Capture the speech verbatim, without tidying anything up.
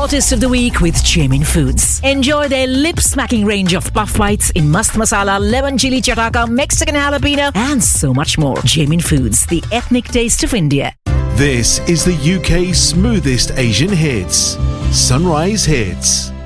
Artist of the Week with Jamin Foods. Enjoy their lip-smacking range of puff bites in mast masala, lemon chili chataka, Mexican jalapeno, and so much more. Jamin Foods, the ethnic taste of India. This is the U K's smoothest Asian hits. Sunrise Hits.